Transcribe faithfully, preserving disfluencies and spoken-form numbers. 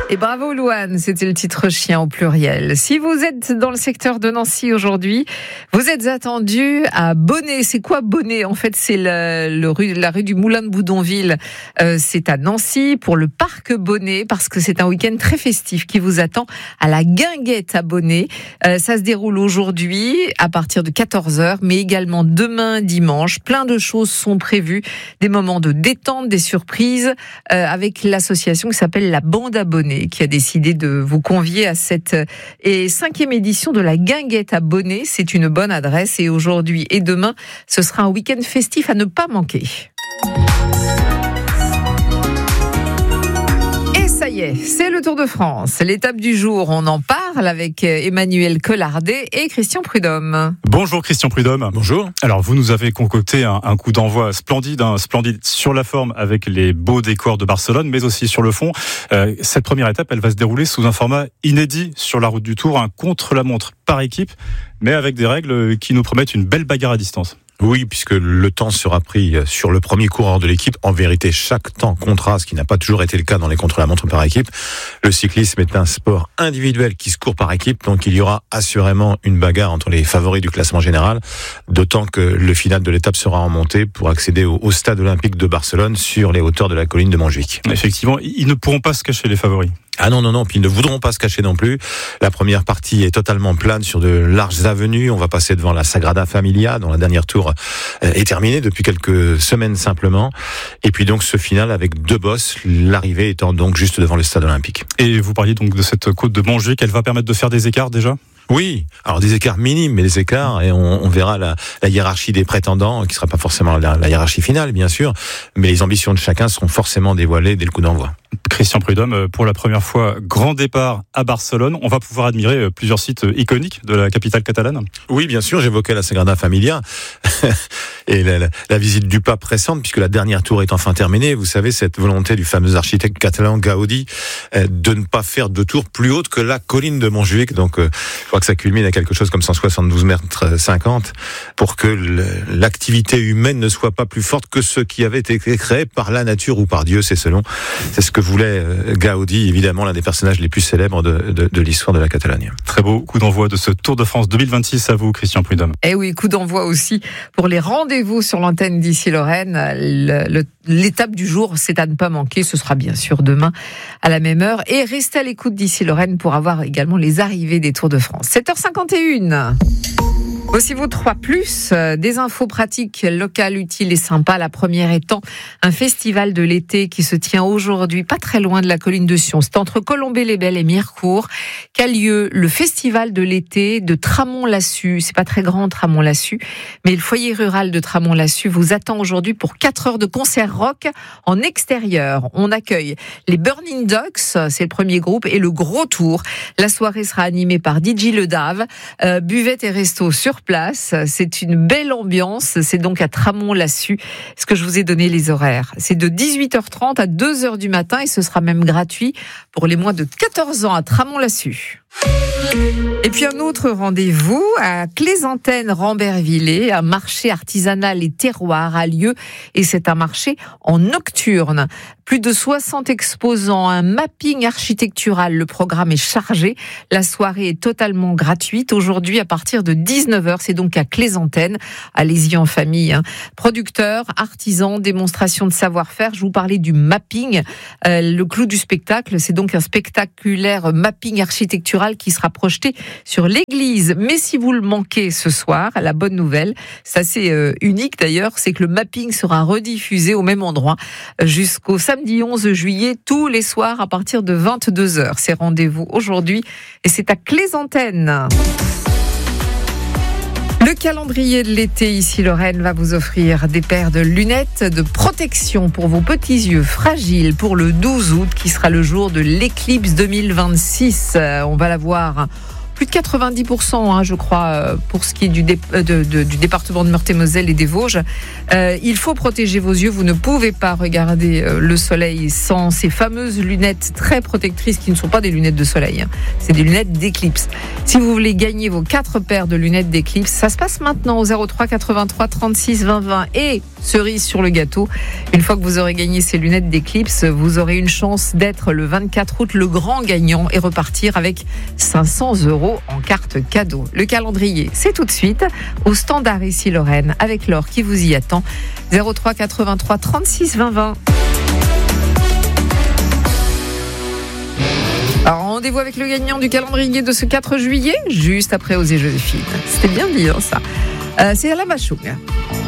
Et bravo Louane, c'était le titre chien au pluriel. Si vous êtes dans le secteur de Nancy aujourd'hui, vous êtes attendu à Bonnet. C'est quoi Bonnet ? En fait, c'est le, le rue, la rue du Moulin de Boudonville. Euh, c'est à Nancy pour le parc Bonnet parce que c'est un week-end très festif qui vous attend à la Guinguette à Bonnet. Euh, ça se déroule aujourd'hui à partir de quatorze heures, mais également demain dimanche. Plein de choses sont prévues, des moments de détente, des surprises euh, avec l'association qui s'appelle la Bande à Bonnet, qui a décidé de vous convier à cette et cinquième édition de la Guinguette à Bonnet. C'est une bonne adresse et aujourd'hui et demain, ce sera un week-end festif à ne pas manquer. Et ça y est, c'est le Tour de France. L'étape du jour, on en parle avec Emmanuel Collardet et Christian Prudhomme. Bonjour Christian Prudhomme. Bonjour. Alors vous nous avez concocté un, un coup d'envoi splendide, hein, splendide sur la forme avec les beaux décors de Barcelone, mais aussi sur le fond. Euh, cette première étape, elle va se dérouler sous un format inédit sur la route du Tour, un contre-la-montre par équipe, mais avec des règles qui nous promettent une belle bagarre à distance. Oui, puisque le temps sera pris sur le premier coureur de l'équipe. En vérité, chaque temps comptera, ce qui n'a pas toujours été le cas dans les contre-la-montre par équipe. Le cyclisme est un sport individuel qui se court par équipe, donc il y aura assurément une bagarre entre les favoris du classement général, d'autant que le final de l'étape sera en montée pour accéder au, au stade olympique de Barcelone sur les hauteurs de la colline de Montjuïc. Effectivement, ils ne pourront pas se cacher, les favoris. Ah non, non, non, puis ils ne voudront pas se cacher non plus. La première partie est totalement plane sur de larges avenues. On va passer devant la Sagrada Familia, dont la dernière tour est terminée depuis quelques semaines simplement. Et puis donc ce final avec deux bosses, l'arrivée étant donc juste devant le stade olympique. Et vous parliez donc de cette côte de Montjuïc, elle va permettre de faire des écarts déjà ? Oui, alors des écarts minimes, mais des écarts, et on, on verra la, la hiérarchie des prétendants, qui sera pas forcément la, la hiérarchie finale, bien sûr, mais les ambitions de chacun seront forcément dévoilées dès le coup d'envoi. Christian Prudhomme, pour la première fois, grand départ à Barcelone. On va pouvoir admirer plusieurs sites iconiques de la capitale catalane. Oui, bien sûr, j'évoquais la Sagrada Familia et la, la, la visite du pape récente, puisque la dernière tour est enfin terminée. Vous savez, cette volonté du fameux architecte catalan Gaudi de ne pas faire de tour plus haute que la colline de Montjuïc. Donc, euh, je crois que ça culmine à quelque chose comme cent soixante-douze mètres cinquante pour que le, l'activité humaine ne soit pas plus forte que ce qui avait été créé par la nature ou par Dieu, c'est selon. C'est ce que voulait Gaudi, évidemment l'un des personnages les plus célèbres de, de, de l'histoire de la Catalogne. Très beau coup d'envoi de ce Tour de France deux mille vingt-six à vous, Christian Prudhomme. Et oui, coup d'envoi aussi pour les rendez-vous sur l'antenne d'Ici Lorraine. Le, le, l'étape du jour, c'est à ne pas manquer. Ce sera bien sûr demain à la même heure. Et restez à l'écoute d'Ici Lorraine pour avoir également les arrivées des Tours de France. sept heures cinquante et une. Aussi vous trois plus, euh, des infos pratiques locales, utiles et sympas. La première étant un festival de l'été qui se tient aujourd'hui, pas très loin de la colline de Sion. C'est entre Colombey-les-Belles et Mirecourt qu'a lieu le festival de l'été de Tramont-Lassus. C'est pas très grand, Tramont-Lassus, mais le foyer rural de Tramont-Lassus vous attend aujourd'hui pour quatre heures de concert rock en extérieur. On accueille les Burning Dogs, c'est le premier groupe, et le Gros Tour. La soirée sera animée par D J Le Dave, euh, buvette et resto sur place. C'est une belle ambiance. C'est donc à Tramont-Lassus. Ce que je vous ai donné les horaires. C'est de dix-huit heures trente à deux heures du matin et ce sera même gratuit pour les moins de quatorze ans à Tramont-Lassus. Et puis un autre rendez-vous à Clézantaine-Rambervillers, un marché artisanal et terroir a lieu et c'est un marché en nocturne. Plus de soixante exposants, un mapping architectural, le programme est chargé. La soirée est totalement gratuite aujourd'hui à partir de dix-neuf heures, c'est donc à Clézantaine. Allez-y en famille. Hein. Producteurs, artisans, démonstration de savoir-faire. Je vous parlais du mapping. Euh, le clou du spectacle, c'est donc un spectaculaire mapping architectural qui sera projeté sur l'église. Mais si vous le manquez ce soir, la bonne nouvelle, c'est assez euh, unique d'ailleurs, c'est que le mapping sera rediffusé au même endroit jusqu'au samedi onze juillet, tous les soirs à partir de vingt-deux heures. C'est rendez-vous aujourd'hui et c'est à Clézantaine. Le calendrier de l'été Ici Lorraine va vous offrir des paires de lunettes de protection pour vos petits yeux fragiles pour le douze août qui sera le jour de l'éclipse deux mille vingt-six. On va la voir plus de quatre-vingt-dix pour cent, hein, je crois, pour ce qui est du, dé, de, de, du département de Meurthe-et-Moselle et des Vosges. Euh, il faut protéger vos yeux. Vous ne pouvez pas regarder le soleil sans ces fameuses lunettes très protectrices qui ne sont pas des lunettes de soleil. Hein. C'est des lunettes d'éclipse. Si vous voulez gagner vos quatre paires de lunettes d'éclipse, ça se passe maintenant au zéro trois quatre-vingt-trois trente-six vingt vingt. Et cerise sur le gâteau, une fois que vous aurez gagné ces lunettes d'éclipse, vous aurez une chance d'être le vingt-quatre août le grand gagnant et repartir avec cinq cents euros en carte cadeau. Le calendrier, c'est tout de suite au standard ici Lorraine avec Laure qui vous y attend. zéro trois quatre-vingt-trois trente-six vingt vingt. Alors, rendez-vous avec le gagnant du calendrier de ce quatre juillet, juste après Oser Joséphine. C'était bien dit, hein, ça. Euh, c'est Alain Bachung.